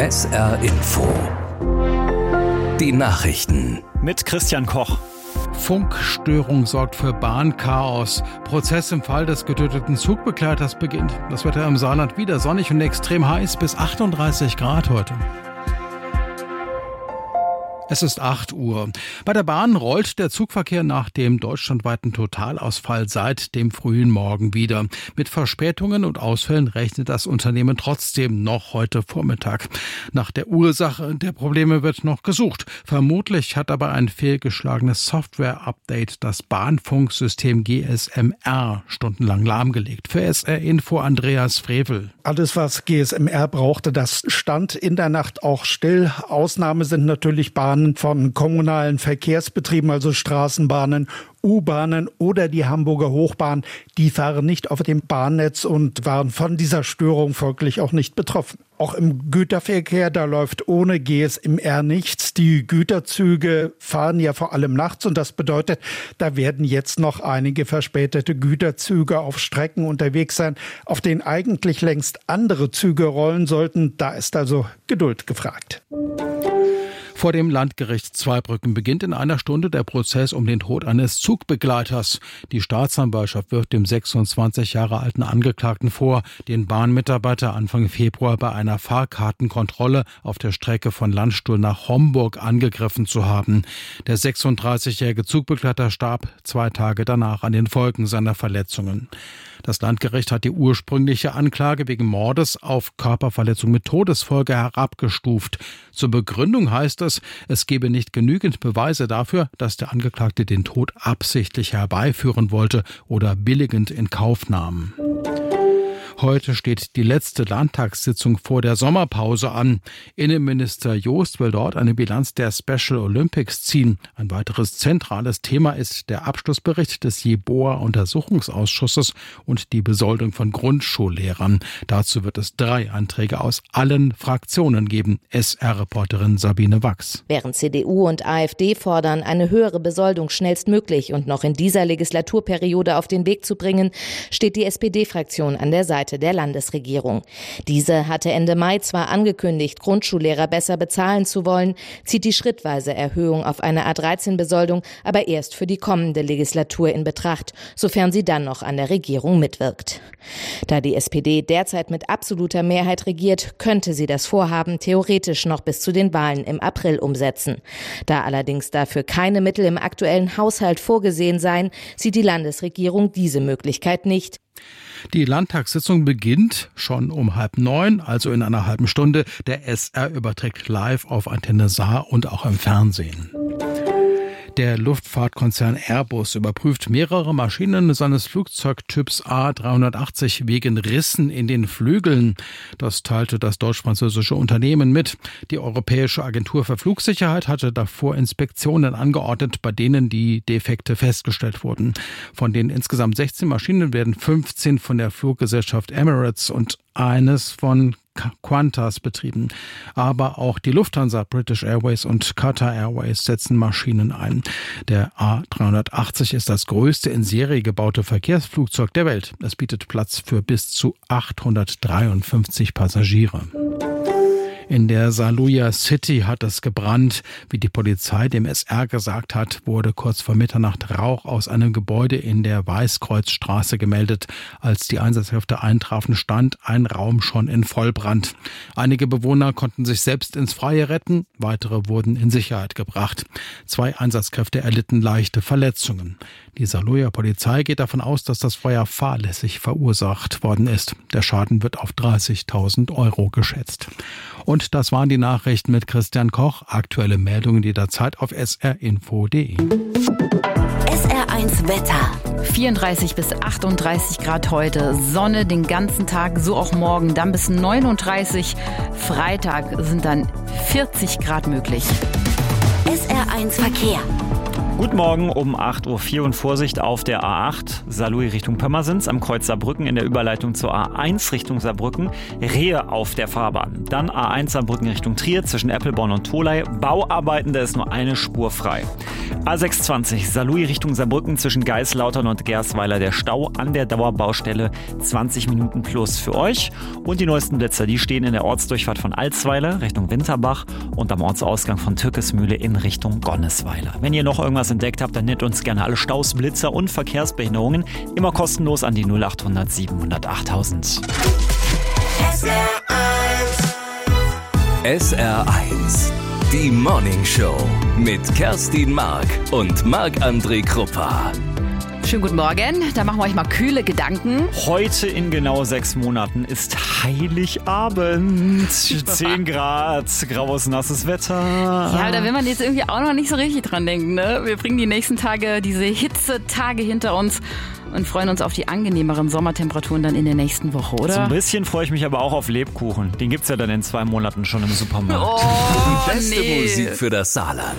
SR Info. Die Nachrichten. Mit Christian Koch. Funkstörung sorgt für Bahnchaos. Prozess im Fall des getöteten Zugbegleiters beginnt. Das Wetter im Saarland wieder sonnig und extrem heiß bis 38 Grad heute. Es ist 8 Uhr. Bei der Bahn rollt der Zugverkehr nach dem deutschlandweiten Totalausfall seit dem frühen Morgen wieder. Mit Verspätungen und Ausfällen rechnet das Unternehmen trotzdem noch heute Vormittag. Nach der Ursache der Probleme wird noch gesucht. Vermutlich hat aber ein fehlgeschlagenes Software-Update das Bahnfunksystem GSMR stundenlang lahmgelegt. Für SR Info Andreas Frevel. Alles, was GSMR brauchte, das stand in der Nacht auch still. Ausnahme sind natürlich Bahnen von kommunalen Verkehrsbetrieben, also Straßenbahnen, U-Bahnen oder die Hamburger Hochbahn. Die fahren nicht auf dem Bahnnetz und waren von dieser Störung folglich auch nicht betroffen. Auch im Güterverkehr, da läuft ohne GSMR nichts. Die Güterzüge fahren ja vor allem nachts und das bedeutet, da werden jetzt noch einige verspätete Güterzüge auf Strecken unterwegs sein, auf denen eigentlich längst andere Züge rollen sollten. Da ist also Geduld gefragt. Vor dem Landgericht Zweibrücken beginnt in einer Stunde der Prozess um den Tod eines Zugbegleiters. Die Staatsanwaltschaft wirft dem 26 Jahre alten Angeklagten vor, den Bahnmitarbeiter Anfang Februar bei einer Fahrkartenkontrolle auf der Strecke von Landstuhl nach Homburg angegriffen zu haben. Der 36-jährige Zugbegleiter starb 2 Tage danach an den Folgen seiner Verletzungen. Das Landgericht hat die ursprüngliche Anklage wegen Mordes auf Körperverletzung mit Todesfolge herabgestuft. Zur Begründung heißt es gebe nicht genügend Beweise dafür, dass der Angeklagte den Tod absichtlich herbeiführen wollte oder billigend in Kauf nahm. Heute steht die letzte Landtagssitzung vor der Sommerpause an. Innenminister Jost will dort eine Bilanz der Special Olympics ziehen. Ein weiteres zentrales Thema ist der Abschlussbericht des Jeboa-Untersuchungsausschusses und die Besoldung von Grundschullehrern. Dazu wird es 3 Anträge aus allen Fraktionen geben. SR-Reporterin Sabine Wachs. Während CDU und AfD fordern, eine höhere Besoldung schnellstmöglich und noch in dieser Legislaturperiode auf den Weg zu bringen, steht die SPD-Fraktion an der Seite der Landesregierung. Diese hatte Ende Mai zwar angekündigt, Grundschullehrer besser bezahlen zu wollen, zieht die schrittweise Erhöhung auf eine A13-Besoldung aber erst für die kommende Legislatur in Betracht, sofern sie dann noch an der Regierung mitwirkt. Da die SPD derzeit mit absoluter Mehrheit regiert, könnte sie das Vorhaben theoretisch noch bis zu den Wahlen im April umsetzen. Da allerdings dafür keine Mittel im aktuellen Haushalt vorgesehen seien, sieht die Landesregierung diese Möglichkeit nicht. Die Landtagssitzung beginnt schon um 8:30, also in einer halben Stunde. Der SR überträgt live auf Antenne Saar und auch im Fernsehen. Der Luftfahrtkonzern Airbus überprüft mehrere Maschinen seines Flugzeugtyps A380 wegen Rissen in den Flügeln. Das teilte das deutsch-französische Unternehmen mit. Die Europäische Agentur für Flugsicherheit hatte davor Inspektionen angeordnet, bei denen die Defekte festgestellt wurden. Von den insgesamt 16 Maschinen werden 15 von der Fluggesellschaft Emirates und eines von Qantas betrieben. Aber auch die Lufthansa, British Airways und Qatar Airways setzen Maschinen ein. Der A380 ist das größte in Serie gebaute Verkehrsflugzeug der Welt. Es bietet Platz für bis zu 853 Passagiere. In der Saarlouier City hat es gebrannt. Wie die Polizei dem SR gesagt hat, wurde kurz vor Mitternacht Rauch aus einem Gebäude in der Weißkreuzstraße gemeldet. Als die Einsatzkräfte eintrafen, stand ein Raum schon in Vollbrand. Einige Bewohner konnten sich selbst ins Freie retten, weitere wurden in Sicherheit gebracht. 2 Einsatzkräfte erlitten leichte Verletzungen. Die Saarlouier Polizei geht davon aus, dass das Feuer fahrlässig verursacht worden ist. Der Schaden wird auf 30.000 € geschätzt. Und das waren die Nachrichten mit Christian Koch. Aktuelle Meldungen jederzeit auf srinfo.de. SR1 Wetter. 34 bis 38 Grad heute, Sonne den ganzen Tag, so auch morgen, dann bis 39. Freitag sind dann 40 Grad möglich. SR1 Verkehr. Guten Morgen um 8:04 Uhr und Vorsicht auf der A8 Saarlouis Richtung Pirmasens am Kreuz Saarbrücken in der Überleitung zur A1 Richtung Saarbrücken. Rehe auf der Fahrbahn. Dann A1 Saarbrücken Richtung Trier zwischen Eppelborn und Tholey. Bauarbeiten, da ist nur eine Spur frei. A620 Saarlouis Richtung Saarbrücken zwischen Geislautern und Gersweiler der Stau an der Dauerbaustelle, 20 Minuten plus für euch. Und die neuesten Blitzer, die stehen in der Ortsdurchfahrt von Alsweiler Richtung Winterbach und am Ortsausgang von Türkesmühle in Richtung Gonnesweiler. Wenn ihr noch irgendwas entdeckt habt, dann nennt uns gerne alle Staus, Blitzer und Verkehrsbehinderungen immer kostenlos an die 0800 700 8000. SR1, die Morning Show mit Kerstin Mark und Marc-André Kruppa. Schönen guten Morgen, da machen wir euch mal kühle Gedanken. Heute in genau 6 Monaten ist Heiligabend. 10 Grad, graues, nasses Wetter. Ja, da will man jetzt irgendwie auch noch nicht so richtig dran denken, ne? Wir bringen die nächsten Tage, diese Hitzetage hinter uns und freuen uns auf die angenehmeren Sommertemperaturen dann in der nächsten Woche, oder? So ein bisschen freue ich mich aber auch auf Lebkuchen. Den gibt's ja dann in 2 Monaten schon im Supermarkt. Die beste Musik für das Saarland.